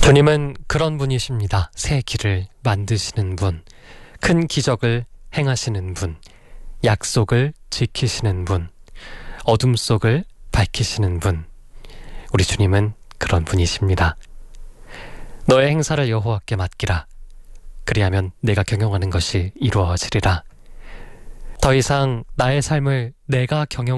주님은 그런 분이십니다. 새 길을 만드시는 분, 큰 기적을 행하시는 분, 약속을 지키시는 분, 어둠 속을 밝히시는 분. 우리 주님은 그런 분이십니다. 너의 행사를 여호와께 맡기라. 그리하면 내가 경영하는 것이 이루어지리라. 더 이상 나의 삶을 내가 경영